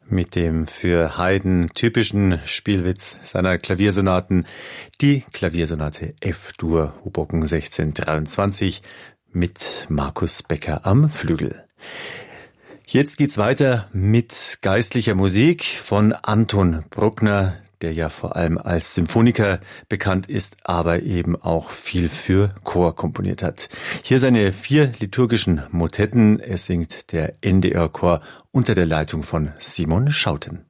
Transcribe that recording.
Mit dem für Haydn typischen Spielwitz seiner Klaviersonaten, die Klaviersonate F-Dur, Hoboken 1623 mit Markus Becker am Flügel. Jetzt geht's weiter mit geistlicher Musik von Anton Bruckner, der ja vor allem als Symphoniker bekannt ist, aber eben auch viel für Chor komponiert hat. Hier seine 4 liturgischen Motetten. Es singt der NDR-Chor unter der Leitung von Simon Schouten.